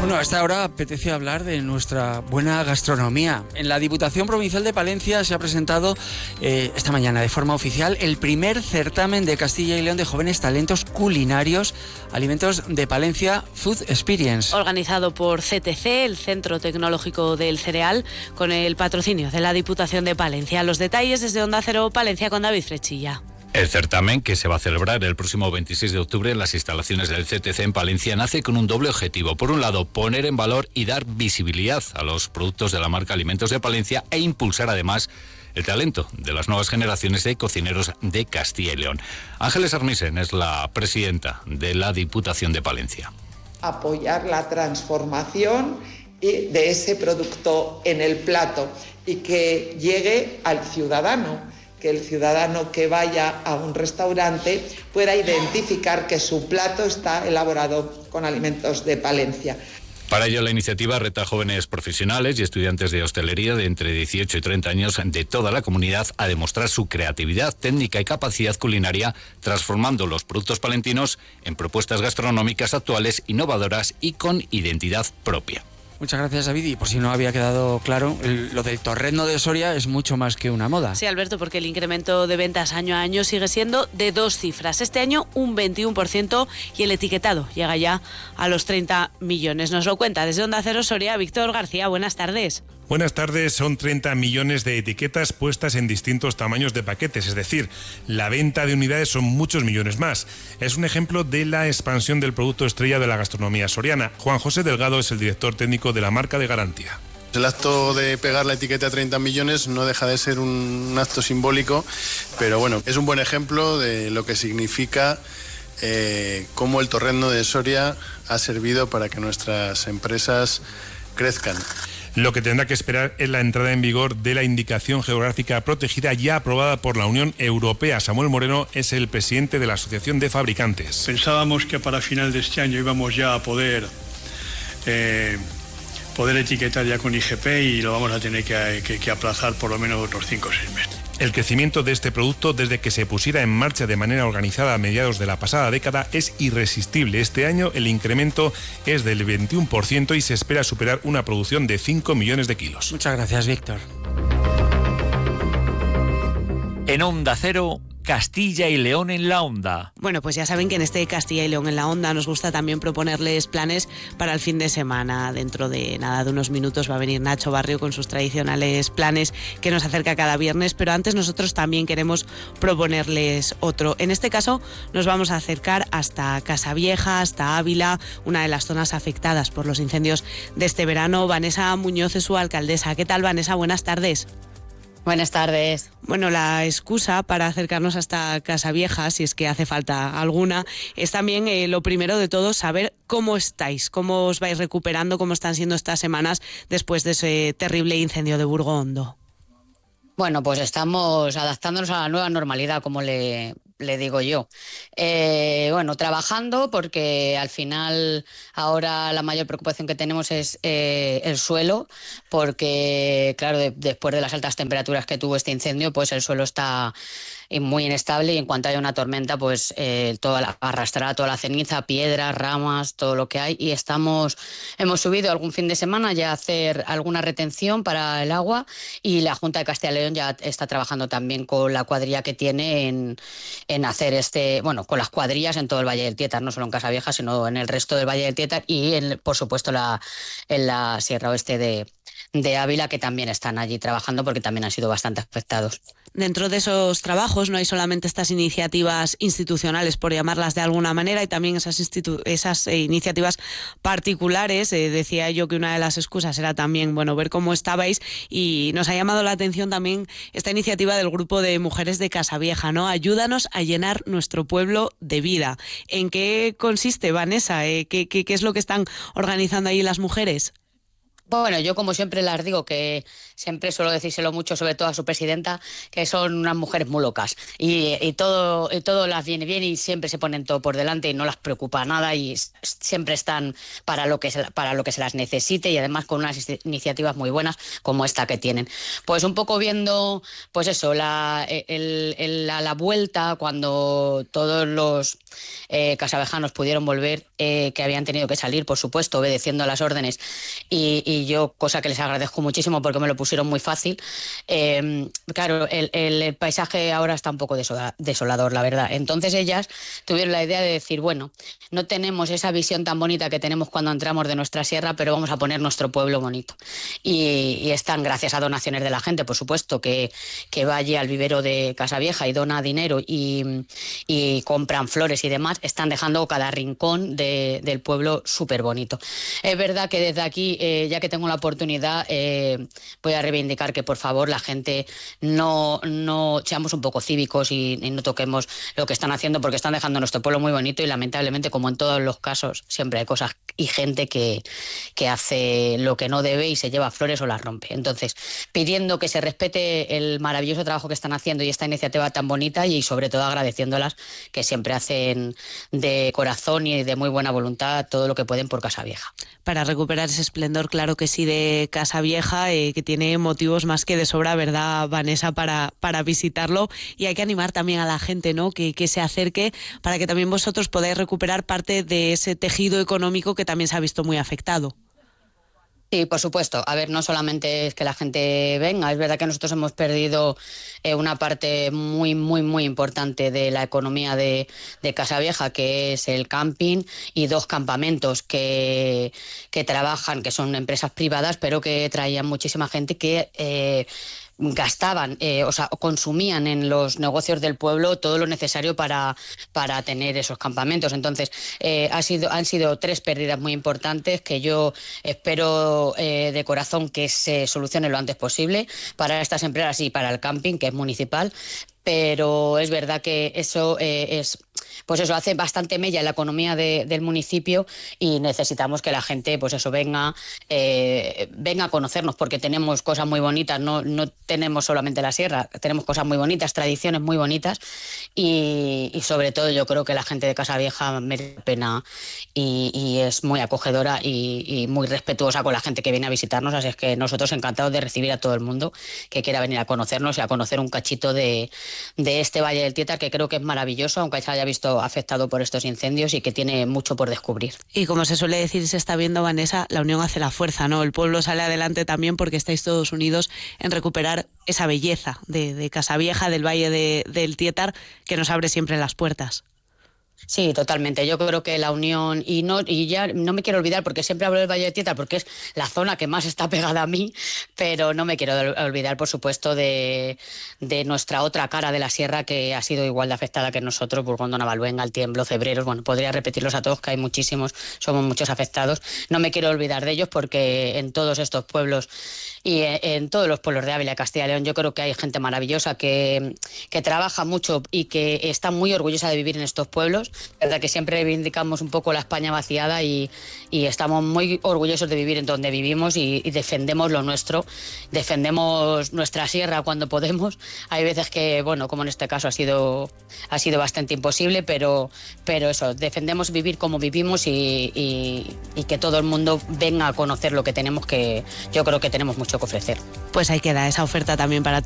Bueno, a esta hora apetece hablar de nuestra buena gastronomía. En la Diputación Provincial de Palencia se ha presentado esta mañana de forma oficial el primer certamen de Castilla y León de jóvenes talentos culinarios, Alimentos de Palencia Food Experience. Organizado por CTC, el Centro Tecnológico del Cereal, con el patrocinio de la Diputación de Palencia. Los detalles desde Onda Cero Palencia con David Frechilla. El certamen, que se va a celebrar el próximo 26 de octubre en las instalaciones del CTC en Palencia, nace con un doble objetivo. Por un lado, poner en valor y dar visibilidad a los productos de la marca Alimentos de Palencia e impulsar además el talento de las nuevas generaciones de cocineros de Castilla y León. Ángeles Armisen es la presidenta de la Diputación de Palencia. Apoyar la transformación de ese producto en el plato y que llegue al ciudadano, que el ciudadano que vaya a un restaurante pueda identificar que su plato está elaborado con alimentos de Palencia. Para ello, la iniciativa reta a jóvenes profesionales y estudiantes de hostelería de entre 18 y 30 años de toda la comunidad a demostrar su creatividad, técnica y capacidad culinaria, transformando los productos palentinos en propuestas gastronómicas actuales, innovadoras y con identidad propia. Muchas gracias, David. Y por si no había quedado claro, lo del torrezno de Soria es mucho más que una moda. Sí, Alberto, porque el incremento de ventas año a año sigue siendo de 2 cifras. Este año un 21% y el etiquetado llega ya a los 30 millones. Nos lo cuenta desde Onda Cero Soria Víctor García. Buenas tardes. Buenas tardes. Son 30 millones de etiquetas puestas en distintos tamaños de paquetes, es decir, la venta de unidades son muchos millones más. Es un ejemplo de la expansión del producto estrella de la gastronomía soriana. Juan José Delgado es el director técnico de la marca de garantía. El acto de pegar la etiqueta a 30 millones no deja de ser un acto simbólico, pero bueno, es un buen ejemplo de lo que significa cómo el torrezno de Soria ha servido para que nuestras empresas crezcan. Lo que tendrá que esperar es la entrada en vigor de la indicación geográfica protegida ya aprobada por la Unión Europea. Samuel Moreno es el presidente de la Asociación de Fabricantes. Pensábamos que para final de este año íbamos ya a poder etiquetar ya con IGP y lo vamos a tener que aplazar por lo menos otros 5 o 6 meses. El crecimiento de este producto desde que se pusiera en marcha de manera organizada a mediados de la pasada década es irresistible. Este año el incremento es del 21% y se espera superar una producción de 5 millones de kilos. Muchas gracias, Víctor. En Onda Cero, Castilla y León en la Onda. Bueno, pues ya saben que en este Castilla y León en la Onda nos gusta también proponerles planes para el fin de semana. Dentro de nada, de unos minutos va a venir Nacho Barrio con sus tradicionales planes que nos acerca cada viernes, pero antes nosotros también queremos proponerles otro. En este caso nos vamos a acercar hasta Casavieja, hasta Ávila, una de las zonas afectadas por los incendios de este verano. Vanessa Muñoz es su alcaldesa. ¿Qué tal, Vanessa? Buenas tardes. Buenas tardes. Bueno, la excusa para acercarnos hasta Casavieja, si es que hace falta alguna, es también lo primero de todo saber cómo estáis, cómo os vais recuperando, cómo están siendo estas semanas después de ese terrible incendio de Burgo Hondo. Bueno, pues estamos adaptándonos a la nueva normalidad, como le digo yo. Bueno, trabajando porque al final ahora la mayor preocupación que tenemos es el suelo, porque claro, después de las altas temperaturas que tuvo este incendio, pues el suelo está muy inestable y en cuanto haya una tormenta, pues arrastrará toda la ceniza, piedras, ramas, todo lo que hay. Y hemos subido algún fin de semana ya a hacer alguna retención para el agua y la Junta de Castilla y León ya está trabajando también con la cuadrilla que tiene en hacer con las cuadrillas en todo el Valle del Tietar, no solo en Casavieja, sino en el resto del Valle del Tietar y por supuesto en la Sierra Oeste de Ávila, que también están allí trabajando porque también han sido bastante afectados. Dentro de esos trabajos no hay solamente estas iniciativas institucionales, por llamarlas de alguna manera, y también esas iniciativas particulares. Decía yo que una de las excusas era también ver cómo estabais, y nos ha llamado la atención también esta iniciativa del grupo de mujeres de Casavieja, ¿no? Ayúdanos a llenar nuestro pueblo de vida. ¿En qué consiste, Vanessa? ¿Qué es lo que están organizando ahí las mujeres? Bueno, yo como siempre las digo, que siempre suelo decírselo mucho, sobre todo a su presidenta, que son unas mujeres muy locas y todo las viene bien y siempre se ponen todo por delante y no las preocupa nada y siempre están para lo que se las necesite y además con unas iniciativas muy buenas como esta que tienen. Pues un poco viendo, pues eso, la vuelta cuando todos los casavejanos pudieron volver, que habían tenido que salir, por supuesto, obedeciendo a las órdenes y yo, cosa que les agradezco muchísimo porque me lo pusieron muy fácil. Claro, el paisaje ahora está un poco desolador, la verdad. Entonces ellas tuvieron la idea de decir, bueno, no tenemos esa visión tan bonita que tenemos cuando entramos de nuestra sierra, pero vamos a poner nuestro pueblo bonito. Y están, gracias a donaciones de la gente, por supuesto, que va allí al vivero de Casavieja y dona dinero y compran flores y demás, están dejando cada rincón del pueblo súper bonito. Es verdad que desde aquí, ya que tengo la oportunidad, voy a reivindicar que por favor la gente no seamos un poco cívicos y no toquemos lo que están haciendo, porque están dejando nuestro pueblo muy bonito y lamentablemente, como en todos los casos, siempre hay cosas y gente que hace lo que no debe y se lleva flores o las rompe. Entonces, pidiendo que se respete el maravilloso trabajo que están haciendo y esta iniciativa tan bonita y sobre todo agradeciéndolas, que siempre hacen de corazón y de muy buena voluntad todo lo que pueden por Casavieja. Para recuperar ese esplendor, claro que sí, de Casavieja, que tiene motivos más que de sobra, ¿verdad, Vanessa?, para visitarlo. Y hay que animar también a la gente, ¿no?, que se acerque para que también vosotros podáis recuperar parte de ese tejido económico que también se ha visto muy afectado. Sí, por supuesto. A ver, no solamente es que la gente venga, es verdad que nosotros hemos perdido una parte muy, muy, muy importante de la economía de Casavieja, que es el camping y 2 campamentos que trabajan, que son empresas privadas, pero que traían muchísima gente que gastaban, consumían en los negocios del pueblo todo lo necesario para tener esos campamentos. Entonces, han sido 3 pérdidas muy importantes que yo espero de corazón que se solucione lo antes posible para estas empresas y para el camping, que es municipal. Pero es verdad que eso hace bastante mella en la economía del municipio y necesitamos que la gente, pues eso, venga a conocernos, porque tenemos cosas muy bonitas, no tenemos solamente la sierra, tenemos cosas muy bonitas, tradiciones muy bonitas y sobre todo yo creo que la gente de Casavieja merece la pena y es muy acogedora y muy respetuosa con la gente que viene a visitarnos, así es que nosotros encantados de recibir a todo el mundo que quiera venir a conocernos y a conocer un cachito de este Valle del Tietar, que creo que es maravilloso, aunque se haya visto afectado por estos incendios y que tiene mucho por descubrir. Y como se suele decir, se está viendo, Vanessa, la unión hace la fuerza, ¿no? El pueblo sale adelante también porque estáis todos unidos en recuperar esa belleza de Casavieja, del Valle del Tietar, que nos abre siempre las puertas. Sí, totalmente. Yo creo que la unión, y ya no me quiero olvidar, porque siempre hablo del Valle de Tietar porque es la zona que más está pegada a mí, pero no me quiero olvidar, por supuesto, de nuestra otra cara de la sierra, que ha sido igual de afectada que nosotros: Burgondo, Navalluenga, El Tiemblo, Cebreros. Bueno, podría repetirlos a todos, que hay muchísimos, somos muchos afectados. No me quiero olvidar de ellos, porque en todos estos pueblos y en todos los pueblos de Ávila y Castilla y León yo creo que hay gente maravillosa que trabaja mucho y que está muy orgullosa de vivir en estos pueblos. Verdad que siempre reivindicamos un poco la España vaciada y estamos muy orgullosos de vivir en donde vivimos y defendemos lo nuestro, defendemos nuestra sierra cuando podemos. Hay veces que, bueno, como en este caso ha sido bastante imposible, pero eso, defendemos vivir como vivimos y que todo el mundo venga a conocer lo que tenemos, que yo creo que tenemos mucho que ofrecer. Pues ahí queda esa oferta también para todos.